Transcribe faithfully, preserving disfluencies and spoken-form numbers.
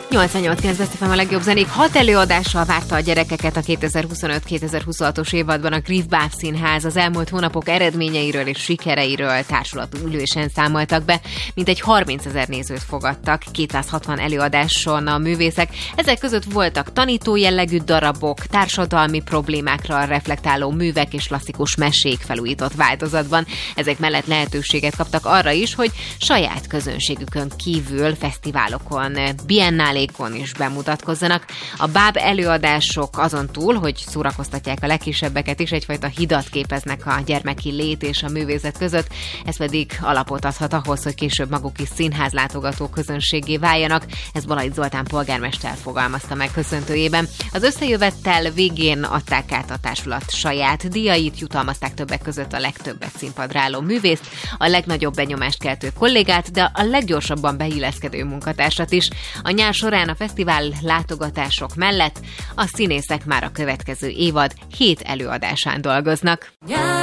nyolcvannyolc egész kilenc ef em a legjobb zenék. Hat előadással várta a gyerekeket a kétezer-huszonöt kétezer-huszonhatos évadban a Griff Báb Színház. Az elmúlt hónapok eredményeiről és sikereiről társulati ülésen számoltak be. Mintegy harmincezer nézőt fogadtak kétszázhatvan előadáson a művészek. Ezek között voltak tanító jellegű darabok, társadalmi problémákra reflektáló művek és klasszikus mesék felújított változatban. Ezek mellett lehetőséget kaptak arra is, hogy saját közönségükön kívül fesztiválokon, biennálékon is bemutatkozzanak. A báb előadások azon túl, hogy szórakoztatják a legkisebbeket is, egyfajta hidat képeznek a gyermeki lét és a művészet között, ez pedig alapot adhat ahhoz, hogy később maguk is színházlátogató közönségé váljanak. Ez Balajt Zoltán polgármester fogalmazta meg köszöntőjében. Az összejövettel végén adták át a társulat saját díjait, jutalmazták többek között a legtöbbet színpadra álló művészt, a legnagyobb benyomást keltő kollégát, de a leggyorsabban beilleszkedő munkatársat is. A nyár során a fesztivál látogatások mellett a színészek már a következő évad hét előadásán dolgoznak.